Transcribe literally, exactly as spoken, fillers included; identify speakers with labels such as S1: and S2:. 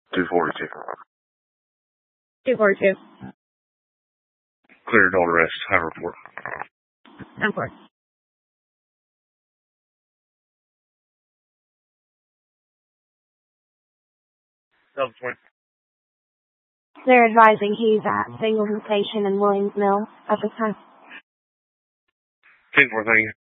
S1: two forty-two.
S2: two forty-two.
S1: Clear, no arrest. Have a report.
S2: ten four.
S1: Delta twenty.
S2: They're advising he's at Singleton Station in Williams Mill at this time.
S1: ten four, thank you.